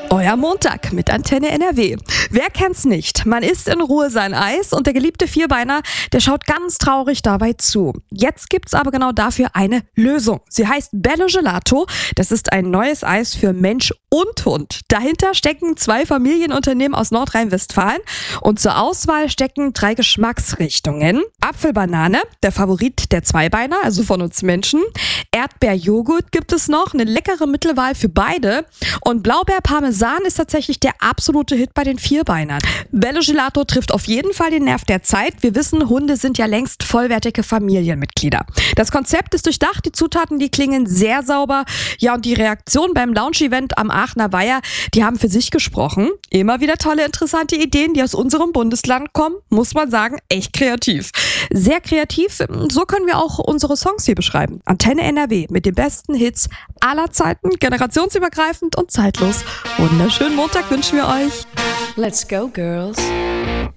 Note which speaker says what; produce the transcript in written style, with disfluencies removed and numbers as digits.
Speaker 1: Euer Montag mit Antenne NRW. Wer kennt's nicht? Man isst in Ruhe sein Eis und der geliebte Vierbeiner, der schaut ganz traurig dabei zu. Jetzt gibt's aber genau dafür eine Lösung. Sie heißt Bello Gelato. Das ist ein neues Eis für Mensch und Hund. Dahinter stecken 2 Familienunternehmen aus Nordrhein-Westfalen und zur Auswahl stecken 3 Geschmacksrichtungen. Apfelbanane, der Favorit der Zweibeiner, also von uns Menschen. Erdbeerjoghurt gibt es noch, eine leckere Mittelwahl für beide. Und Blaubeer-Parmesan ist tatsächlich der absolute Hit bei den Vierbeinern. Bello Gelato trifft auf jeden Fall den Nerv der Zeit. Wir wissen, Hunde sind ja längst vollwertige Familienmitglieder. Das Konzept ist durchdacht, die Zutaten, die klingen sehr sauber. Ja, und die Reaktion beim Launch-Event am Aachener Weiher, die haben für sich gesprochen. Immer wieder tolle, interessante Ideen, die aus unserem Bundesland kommen, muss man sagen, echt kreativ. Sehr kreativ, so können wir auch unsere Songs hier beschreiben. Antenne NRW mit den besten Hits aller Zeiten, generationsübergreifend und zeitlos. Wunderschönen Montag wünschen wir euch.
Speaker 2: Let's go, girls.